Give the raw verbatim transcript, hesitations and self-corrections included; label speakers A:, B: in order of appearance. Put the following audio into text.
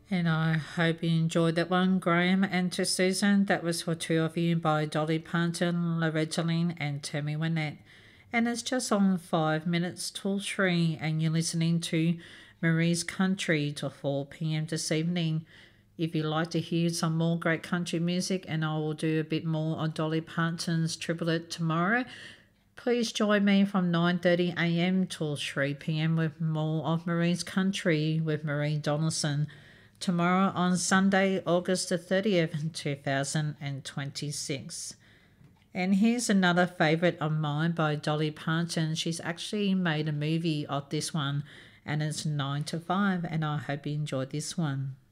A: And I hope you enjoyed that one, Graham. And to Susan, that was for two of you by Dolly Parton, Loretta Lynn, and Tammy Wynette. And it's just on five minutes till three, and you're listening to Marie's Country till four p m this evening. If you'd like to hear some more great country music, and I will do a bit more on Dolly Parton's triplet tomorrow, please join me from nine thirty a m till three p m with more of Marie's Country with Marie Donaldson tomorrow on Sunday, August the thirtieth, two thousand twenty-six. And here's another favourite of mine by Dolly Parton. She's actually made a movie of this one, and it's nine to five, and I hope you enjoyed this one.